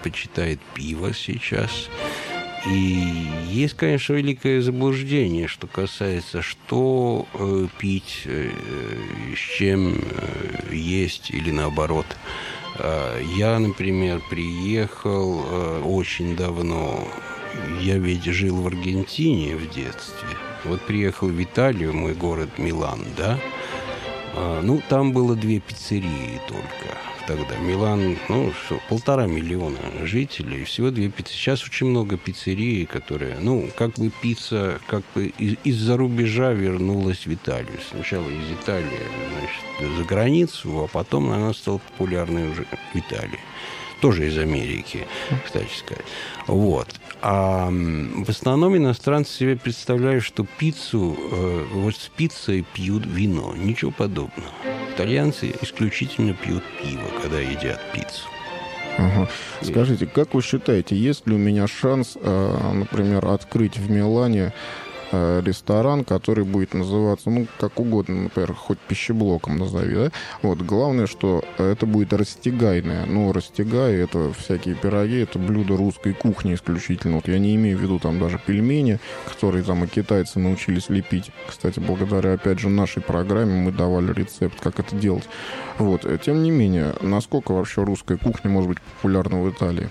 предпочитает пиво сейчас. И есть, конечно, великое заблуждение, что касается, что пить, с чем есть или наоборот. Я, например, приехал очень давно. Я ведь жил в Аргентине в детстве. Вот приехал в Италию, мой город Милан, да? Ну, там было 2 пиццерии только тогда. Милан, 1,5 миллиона жителей, всего 2 пиццерии. Сейчас очень много пиццерий, которые, как бы пицца, из-за рубежа вернулась в Италию. Сначала из Италии, значит, за границу, а потом она стала популярной уже в Италии. Тоже из Америки, кстати сказать. Вот. А в основном иностранцы себе представляют, что пиццу, вот с пиццей пьют вино. Ничего подобного. Итальянцы исключительно пьют пиво, когда едят пиццу. Ага. Скажите, как вы считаете, есть ли у меня шанс, например, открыть в Милане ресторан, который будет называться, как угодно, например, хоть пищеблоком назови, да? Вот, главное, что это будет растягайное. Растягай — это всякие пироги, это блюда русской кухни исключительно. Вот я не имею в виду там даже пельмени, которые там и китайцы научились лепить. Кстати, благодаря, опять же, нашей программе мы давали рецепт, как это делать. Вот, тем не менее, насколько вообще русская кухня может быть популярна в Италии?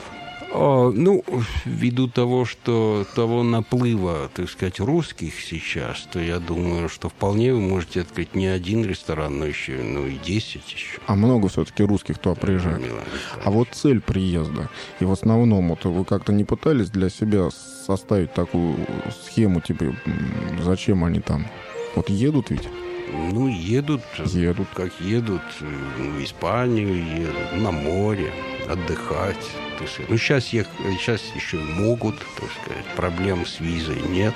Ввиду того наплыва, так сказать, русских сейчас, то я думаю, что вполне вы можете открыть не один ресторан, но еще, и 10 еще. А много все-таки русских туда приезжает? А вот цель приезда, и в основном, вот вы как-то не пытались для себя составить такую схему, типа, зачем они там? Вот едут ведь? Едут. Как едут в Испанию, едут на море, отдыхать. Сейчас еще могут, так сказать, проблем с визой нет.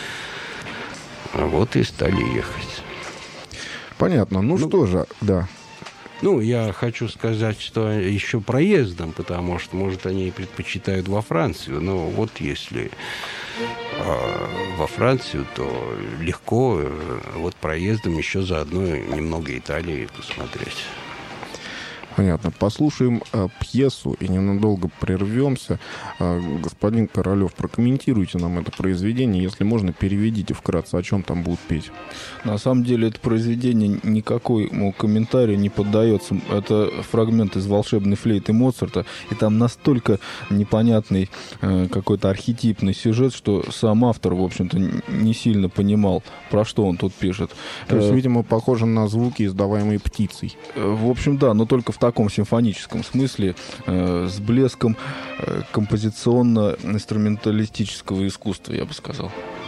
А вот и стали ехать. Понятно. Что же, да. Я хочу сказать, что еще проездом, потому что, может, они и предпочитают во Францию. Но вот если во Францию, то легко вот проездом еще заодно немного Италии посмотреть. Понятно. Послушаем пьесу и ненадолго прервемся. Господин Королёв, прокомментируйте нам это произведение. Если можно, переведите вкратце, о чем там будут петь. На самом деле, это произведение никакому комментарию не поддается. Это фрагмент из «Волшебной флейты» Моцарта, и там настолько непонятный какой-то архетипный сюжет, что сам автор, в общем-то, не сильно понимал, про что он тут пишет. То есть, видимо, похоже на звуки, издаваемые птицей. В общем, да, но только в таком симфоническом смысле, с блеском композиционно-инструменталистического искусства, я бы сказал.